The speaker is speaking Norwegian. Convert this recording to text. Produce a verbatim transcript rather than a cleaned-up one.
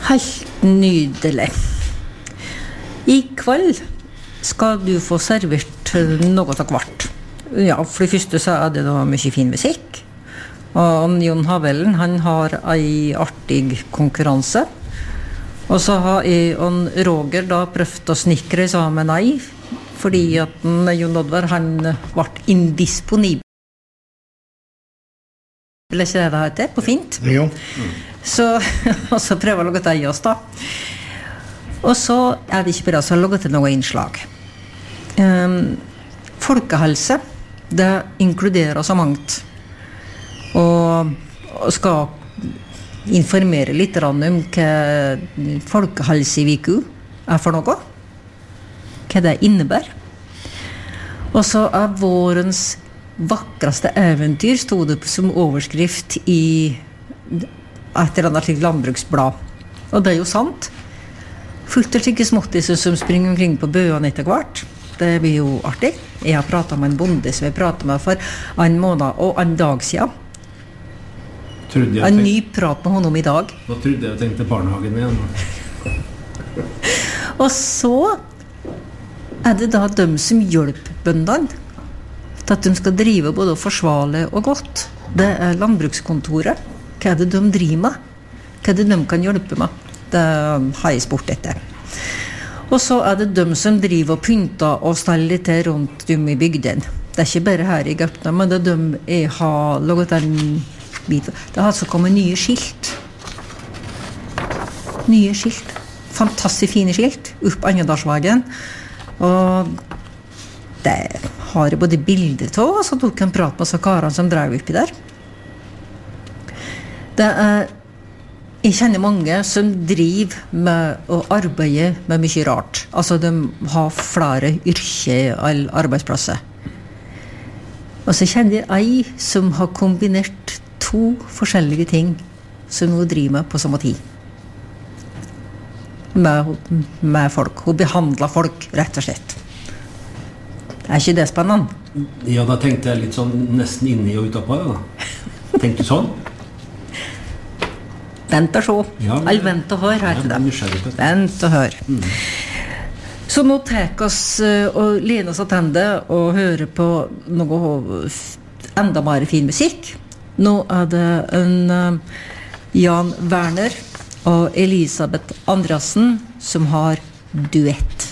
Helt nydelig. I kveld skal du få servert noe av hvert. Ja, for det første så er det da mye fin musikk. Og Jon Havellen, han har en artig konkurranse. Og så har jeg og Roger da prøvd å snikre sammen ei, fordi at Jon Oddvar, han ble indisponibel. Vil ikke det det heter, på fint? Jo. Så, og så prøver jeg å lage til oss da. Og så er det ikke bare å lage til noe innslag. Um, folkehelse, det inkluderer så mangt. Og, og skal informere litt om hva folkehelseviku er for noe. Hva det innebærer. Og så er vårens vakreste eventyr stod det som overskrift i et eller annet slik landbruksblad. Og det er jo sant. Fullt av slike småttiser som springer omkring på bøene etter hvert. Det blir jo artig. Jeg har pratet med en bonde som jeg pratet med for en måned og en dag siden. Jeg en ny prat med honom i dag. Nå trodde jeg tenkte barnehagen igjen. Og så er det da de som hjelper bøndene til at de skal drive både forsvarlig og godt. Det er landbrukskontoret. Hva er det de driver med? Hva er det de kan hjelpe med? Det har jeg spurt etter. Og så er det de som driver og pynter og steller til rundt dem i bygden. Det er ikke bare her i Gaupna, men det er de jeg har laget en bit. Det har altså kommet nye skilt. Nye skilt. Fantastisk fine skilt opp Annedalsveien. Og det har jeg både bilder til, og så tok jeg en prat med så karene som drev oppi der. Det er, jeg kjenner mange som driver med å arbeide med mye rart. Altså de har flere yrker eller arbeidsplasser. Og så kjenner jeg ei som har kombinert to forskjellige ting som hun driver med på samme tid. Med, med folk. Hun behandler folk, rett og slett. Er ikke det spennende? Ja, da tenkte jeg litt sånn nesten inni og utapå, ja. Tenkte du sånn? Vent og se. Ja, men, Eller vent og hør, heter det. Vent og hør. Mm. Så nå tek oss og lener oss attende og hører på noe enda mer fin musikk. Nå er det en uh, Jan Werner og Elisabeth Andreassen som har duett.